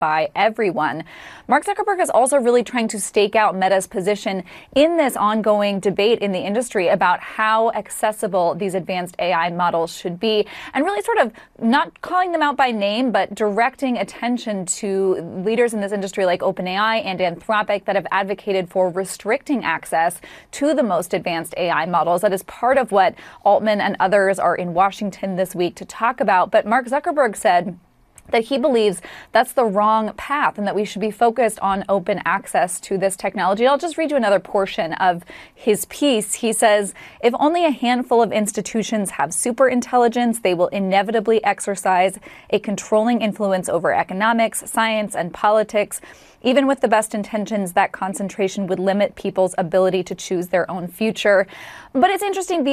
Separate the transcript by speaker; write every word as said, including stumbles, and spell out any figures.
Speaker 1: by everyone. Mark Zuckerberg is also really trying to stake out Meta's position in this ongoing debate in the industry about how accessible these advanced A I models should be, and really sort of not calling them out by name, but directing attention to leaders in this industry like OpenAI and Anthropic that have advocated for restricting access to the most advanced A I models. That is part of what Altman and others are in Washington this week to talk about. But Mark Zuckerberg said that he believes that's the wrong path and that we should be focused on open access to this technology. I'll just read you another portion of his piece. He says, if only a handful of institutions have superintelligence, they will inevitably exercise a controlling influence over economics, science, and politics. Even with the best intentions, that concentration would limit people's ability to choose their own future. But it's interesting.